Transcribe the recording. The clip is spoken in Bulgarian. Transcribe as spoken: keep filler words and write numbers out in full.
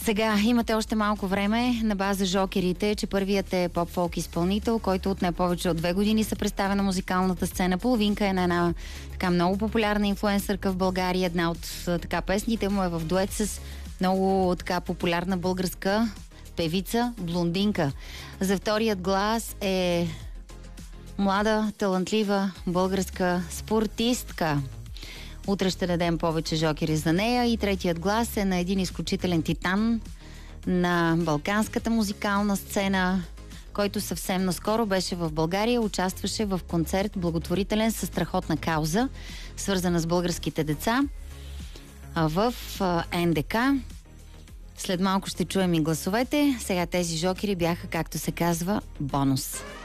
Сега имате още малко време на база жокерите, че първият е поп-фолк изпълнител, който от не повече от две години се представя на музикалната сцена. Половинка е на една така много популярна инфлуенсърка в България. Една от така песните му е в дует с много така популярна българска певица Блондинка. За вторият глас е млада, талантлива българска спортистка. Утре ще дадем повече жокери за нея. И третият глас е на един изключителен титан на балканската музикална сцена, който съвсем наскоро беше в България, участваше в концерт благотворителен със страхотна кауза, свързана с българските деца в Н Д К. След малко ще чуем и гласовете. Сега тези жокери бяха, както се казва, бонус.